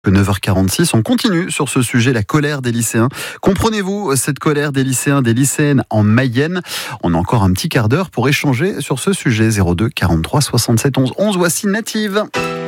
9h46, on continue sur ce sujet, la colère des lycéens. Comprenez-vous cette colère des lycéens, des lycéennes en Mayenne? On a encore un petit quart d'heure pour échanger sur ce sujet. 02 43 67 11 11. Voici Native.